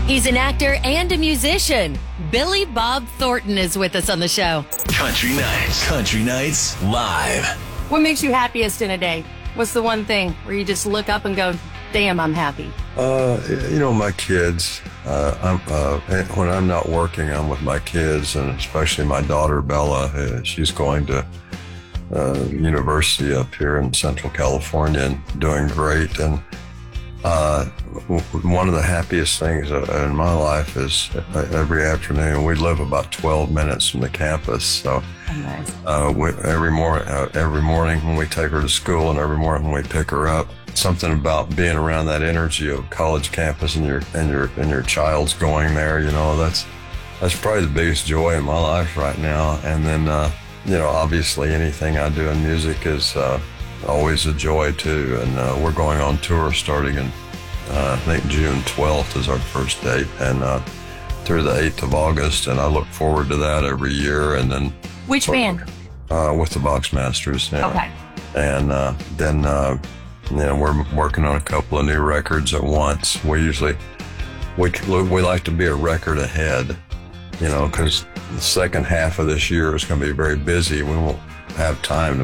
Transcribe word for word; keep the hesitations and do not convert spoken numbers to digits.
He's an actor and a musician. Billy Bob Thornton is with us on the show. Country Nights. Country Nights Live. What makes you happiest in a day? What's the one thing where you just look up and go, damn, I'm happy? Uh, you know, my kids. Uh, I'm, uh, when I'm not working, I'm with my kids, and especially my daughter, Bella. Uh, she's going to uh, university up here in Central California and doing great. And uh, one of the happiest things in my life is every afternoon, we live about twelve minutes from the campus. So nice. uh, we, every, mor- uh, every morning when we take her to school and every morning when we pick her up, something about being around that energy of college campus and your and your and your child's going there, you know, that's that's probably the biggest joy in my life right now. And then uh, you know, obviously anything I do in music is uh, always a joy too. And uh, we're going on tour starting in uh, I think June twelfth is our first date, and uh, through the eighth of August, and I look forward to that every year. And then which band? Uh, with the Boxmasters. Yeah. Okay. And uh, then. Uh, You know, we're working on a couple of new records at once. We usually, we, we like to be a record ahead, you know, because the second half of this year is going to be very busy. We won't have time to